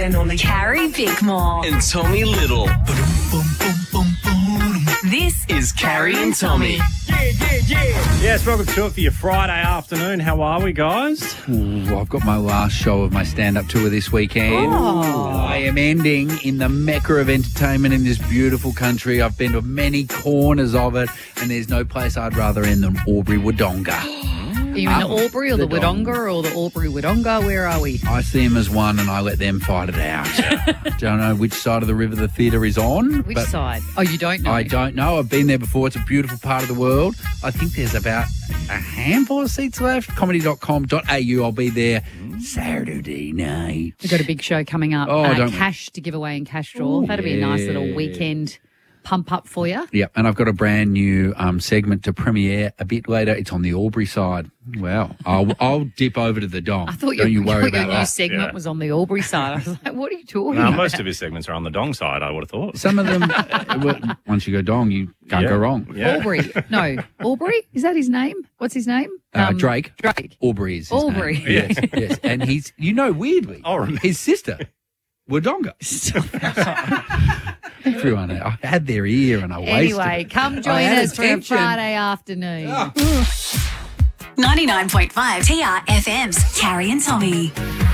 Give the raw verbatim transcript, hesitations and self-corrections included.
and only Carrie Bickmore and Tommy Little. This is Carrie and Tommy. Yeah, yeah, yeah. Yes, welcome to it for your Friday afternoon. How are we, guys? Ooh, I've got my last show of my stand-up tour this weekend. Oh. I am ending in the mecca of entertainment in this beautiful country. I've been to many corners of it, and there's no place I'd rather end than Albury Wodonga. Are you in Um, the Albury or the, the Wodonga or the Albury Wodonga? Where are we? I see them as one, and I let them fight it out. Don't know which side of the river the theatre is on. Which but side? Oh, you don't know? I don't know. I've been there before. It's a beautiful part of the world. I think there's about a handful of seats left. comedy dot com dot a u. I'll be there Saturday night. We've got a big show coming up. Oh, uh, don't we? cash to give away in Cash Draw. Ooh, That'll be a nice little yeah. weekend pump up for you. Yep, and I've got a brand new um, segment to premiere a bit later. It's on the Albury side. Well, I'll I'll dip over to the Dong. I thought Don't your, you worry your about new that. segment Yeah. was on the Albury side. I was like, what are you talking No, about? most of his segments are on the Dong side, I would have thought. Some of them, well, once you go Dong, you can't Yeah. go wrong. Yeah. Albury. No, Albury? Is that his name? What's his name? Uh, Um, Drake. Drake. Albury is his Albury. name. Yes, yes. And he's, you know, weirdly, Oh, remember. his sister, Wodonga. Everyone, I had their ear and I wasted Anyway, it. come I join had us for a attention. Friday afternoon. ninety-nine point five T R F M's Carrie and Tommy.